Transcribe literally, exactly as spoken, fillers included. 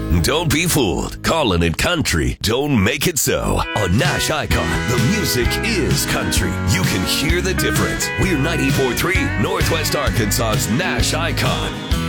Don't be fooled. Callin' it country don't make it so. On Nash Icon, the music is country. You can hear the difference. We're ninety-four point three Northwest Arkansas's Nash Icon.